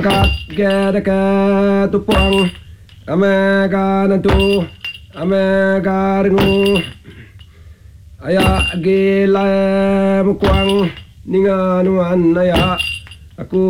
angkat ke tupang ame kanantu ame karingu aya gila mukwang ninganuan aya aku